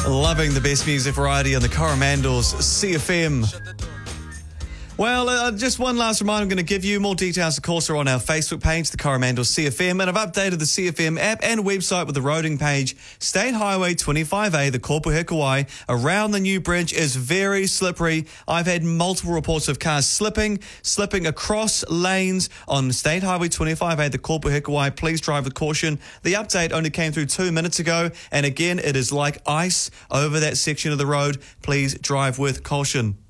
Loving the best music variety on the Coromandel's CFM. Well, just one last reminder I'm going to give you. More details, of course, are on our Facebook page, the Coromandel CFM, and I've updated the CFM app and website with the roading page. State Highway 25A, the Kopuhikawai, around the new bridge is very slippery. I've had multiple reports of cars slipping across lanes on State Highway 25A, the Kopuhikawai. Please drive with caution. The update only came through 2 minutes ago, and again, it is like ice over that section of the road. Please drive with caution.